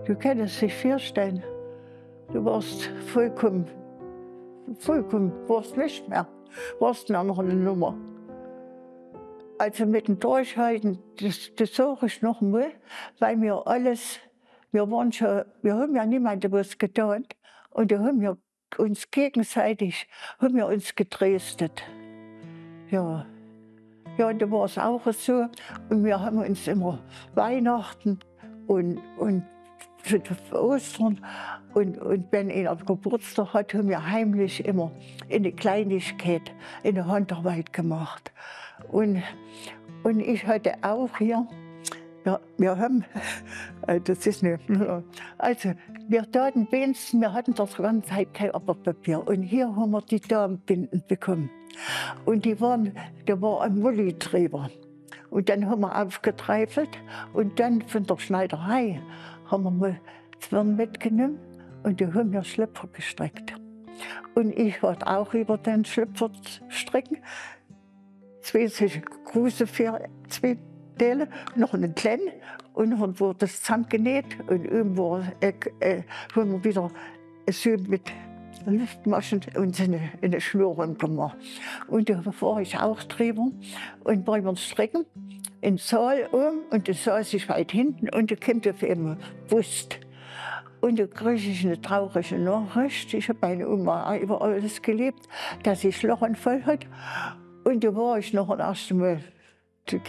Du kannst es sich vorstellen. Du warst vollkommen, warst nicht mehr. Warst eine andere Nummer. Also mit dem Durchhalten, das sage ich noch mal, weil wir alles, wir haben ja niemandem was getan. Und da haben wir uns gegenseitig, haben wir uns getröstet. Ja. Ja, und da war es auch so. Und wir haben uns immer Weihnachten und Ostern und wenn einer Geburtstag hat, haben wir heimlich immer eine Kleinigkeit, eine Handarbeit gemacht. Und ich hatte auch hier, ja, wir haben, das ist eine, also wir taten wenigstens, wir hatten das ganze Zeit kein Arbeitspapier. Und hier haben wir die Damenbinden bekommen. Und da war ein Mullitreiber. Und dann haben wir aufgetreifelt und dann von der Schneiderei haben wir mal Zwirn mitgenommen und da haben wir Schlüpfer gestrickt. Und ich wollte auch über den Schlüpfer stricken. Zwei solche große, zwei Teile, noch einen kleinen und dann wurde das zusammengenäht und oben haben wir wieder so mit Luftmaschen und eine Schnur rumgemacht. Und da war ich auch drüber und wollen wir stricken, in den Saal und da saß ich weit hinten und da kommt auf einmal Wust. Und da kriege ich eine traurige Nachricht, ich habe meine Oma über alles gelebt, dass sie Schlaganfall hat. Und da war ich noch erst einmal, da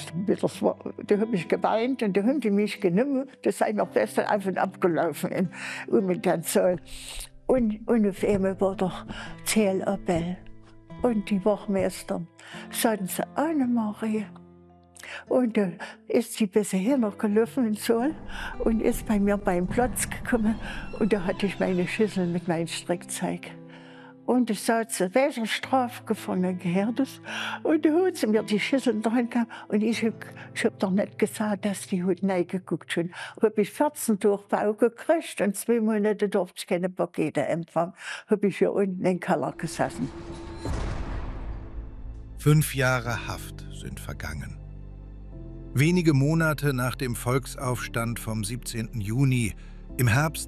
habe ich geweint und da haben die mich genommen, da sei mir besser auf und abgelaufen in den Saal. Und auf einmal war doch Zählappell. Und die Wachmeister sagten sie, Annemarie. Und da ist sie bis hier noch gelaufen in den Saal und ist bei mir beim Platz gekommen. Und da hatte ich meine Schüssel mit meinem Strickzeug. Und da sagt sie, welcher Strafgefangener gehört das? Und da hat sie mir die Schüssel drin gehabt. Und ich hab doch nicht gesagt, dass die hat reingeguckt schon. Hab ich 14 Durchbau gekriegt und 2 Monate durfte ich keine Pakete empfangen. Hab ich hier unten in den Keller gesessen. 5 Jahre Haft sind vergangen. Wenige Monate nach dem Volksaufstand vom 17. Juni im Herbst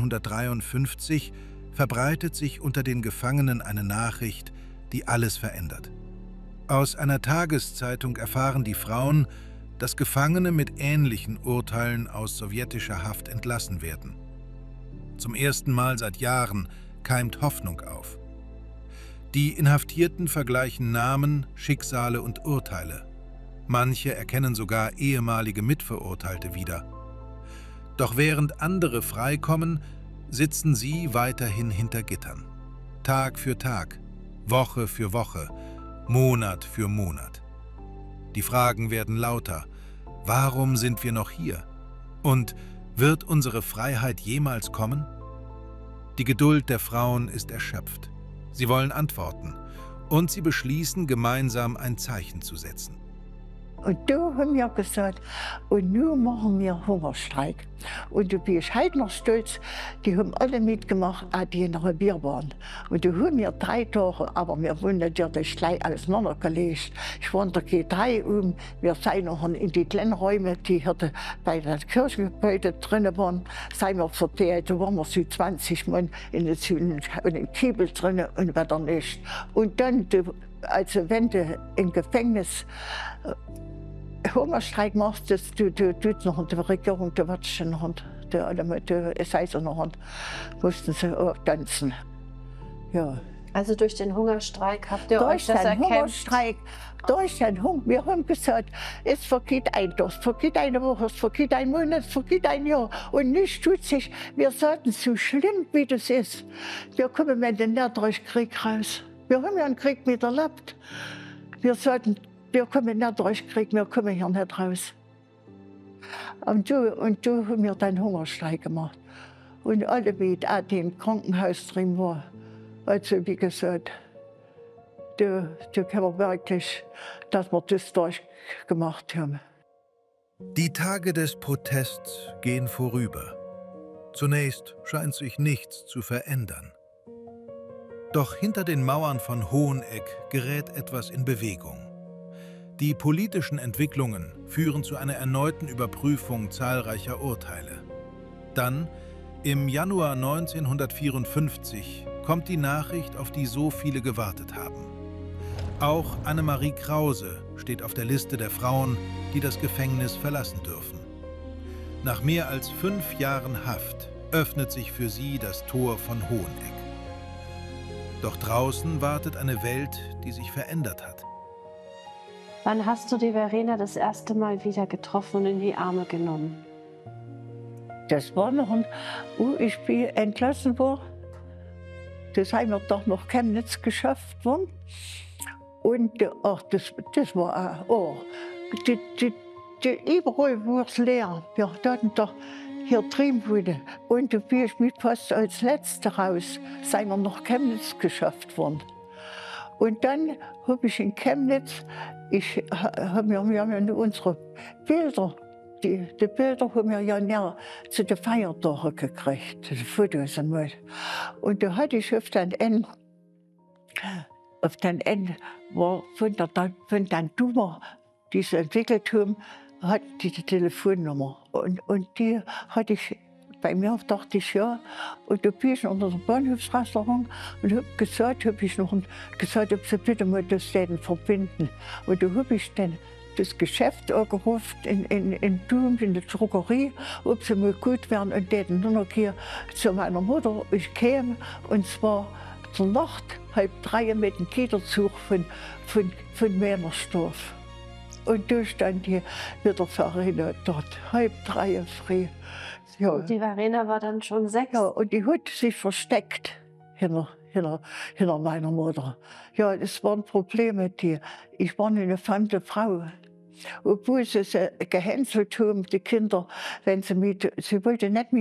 1953 verbreitet sich unter den Gefangenen eine Nachricht, die alles verändert. Aus einer Tageszeitung erfahren die Frauen, dass Gefangene mit ähnlichen Urteilen aus sowjetischer Haft entlassen werden. Zum ersten Mal seit Jahren keimt Hoffnung auf. Die Inhaftierten vergleichen Namen, Schicksale und Urteile. Manche erkennen sogar ehemalige Mitverurteilte wieder. Doch während andere freikommen, sitzen sie weiterhin hinter Gittern. Tag für Tag, Woche für Woche, Monat für Monat. Die Fragen werden lauter. Warum sind wir noch hier? Und wird unsere Freiheit jemals kommen? Die Geduld der Frauen ist erschöpft. Sie wollen Antworten und sie beschließen, gemeinsam ein Zeichen zu setzen. Und da haben wir gesagt, und nun machen wir Hungerstreik. Und da bin ich heute noch stolz, die haben alle mitgemacht, auch die in der Bier waren. Und da haben wir 3 Tage, aber wir wurden natürlich gleich auseinandergelegt. Ich war in der G3 wir sind noch in die kleinen Räume, die hier bei den Kirchengebäude drin waren, sind wir verteilt. Da waren wir so 20 Mann in einem Kiebel drin und weiter nicht. Und dann, also wenn du im Gefängnis Hungerstreik machst, du tust noch in der Regierung, du wirst schon noch, es heißt noch, mussten sie auch tanzen. Ja. Also durch den Hungerstreik habt ihr euch das erkämpft? Durch den Hunger, wir haben gesagt, es vergeht ein Tag, es vergeht eine Woche, es vergeht ein Monat, es vergeht ein Jahr und nichts tut sich. Wir sagten, so schlimm wie das ist, wir kommen mit dem Krieg raus. Wir haben ja einen Krieg miterlebt. Wir sagten, wir kommen nicht durch den Krieg, wir kommen hier nicht raus. Und da haben wir dann Hungerstreik gemacht. Und alle, die im Krankenhaus drin waren. Also wie gesagt, da können wir wirklich, dass wir das durchgemacht haben. Die Tage des Protests gehen vorüber. Zunächst scheint sich nichts zu verändern. Doch hinter den Mauern von Hoheneck gerät etwas in Bewegung. Die politischen Entwicklungen führen zu einer erneuten Überprüfung zahlreicher Urteile. Dann, im Januar 1954, kommt die Nachricht, auf die so viele gewartet haben. Auch Annemarie Krause steht auf der Liste der Frauen, die das Gefängnis verlassen dürfen. Nach mehr als 5 Jahren Haft öffnet sich für sie das Tor von Hoheneck. Doch draußen wartet eine Welt, die sich verändert hat. Wann hast du die Verena das erste Mal wieder getroffen und in die Arme genommen? Das war noch ich bin entlassen worden. Das haben wir doch noch Chemnitz geschafft worden. Und ach, das war auch. Überall war es leer. Wir hatten doch hier drin wurde. Und da bin ich mit fast als Letzte raus. Sind wir noch Chemnitz geschafft worden. Und dann habe ich in Chemnitz, wir haben ja unsere Bilder, die Bilder haben wir ja näher zu den Feiertagen gekriegt, die Fotos einmal. Und da hatte ich auf den Ende war von den Dummer, die sie entwickelt haben, hat die Telefonnummer. Und die hatte ich bei mir, dachte ich, ja. Und da bin ich unter dem Bahnhofsrestaurant und habe gesagt, ob sie bitte mal das Läden verbinden. Und da habe ich dann das Geschäft angerufen in Dum, in der Drogerie, ob sie mal gut wären und denen nur noch hier zu meiner Mutter. Ich käme, und zwar zur Nacht, 2:30 mit dem Güterzug von Männersdorf. Und da stand die mit der Verena dort, 2:30 früh. Ja. Und die Verena war dann schon 6? Ja, und die hat sich versteckt hinter meiner Mutter. Ja, das waren Probleme. Ich war eine fremde Frau. Obwohl sie gehänselt haben, die Kinder, wenn sie wollte nicht mit